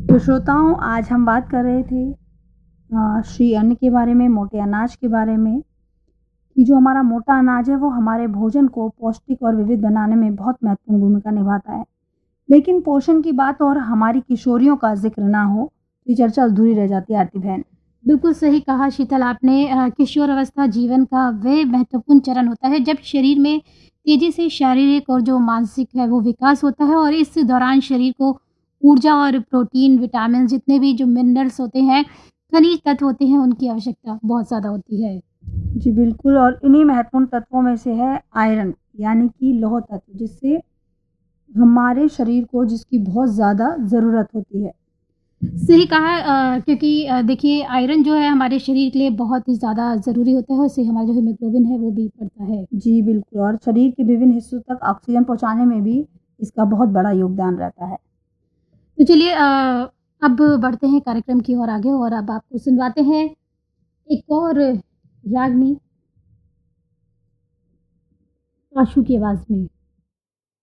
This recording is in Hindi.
तो श्रोताओं, आज हम बात कर रहे थे श्री अन्न के बारे में, मोटे अनाज के बारे में, कि जो हमारा मोटा अनाज है वो हमारे भोजन को पौष्टिक और विविध बनाने में बहुत महत्वपूर्ण भूमिका निभाता है। लेकिन पोषण की बात और हमारी किशोरियों का ज़िक्र ना हो, तो ये चर्चा अधूरी रह जाती है आरती बहन। बिल्कुल सही कहा शीतल आपने। किशोर अवस्था जीवन का वह महत्वपूर्ण चरण होता है जब शरीर में तेजी से शारीरिक और जो मानसिक है वो विकास होता है, और इस दौरान शरीर को ऊर्जा और प्रोटीन, विटामिन, जितने भी जो मिनरल्स होते हैं, खनिज तत्व होते हैं, उनकी आवश्यकता बहुत ज़्यादा होती है। जी बिल्कुल, और इन्हीं महत्वपूर्ण तत्वों में से है आयरन, यानी कि लौह तत्व, जिससे हमारे शरीर को जिसकी बहुत ज़्यादा ज़रूरत होती है। सही कहा है। क्योंकि देखिए आयरन जो है हमारे शरीर के लिए बहुत ही ज़्यादा ज़रूरी होता है, उससे हमारा जो हीमोग्लोबिन है वो भी बढ़ता है। जी बिल्कुल, और शरीर के विभिन्न हिस्सों तक ऑक्सीजन पहुँचाने में भी इसका बहुत बड़ा योगदान रहता है। तो चलिए अब बढ़ते हैं कार्यक्रम की ओर आगे, और अब आपको सुनवाते हैं एक और रागनी आशु की आवाज़ में।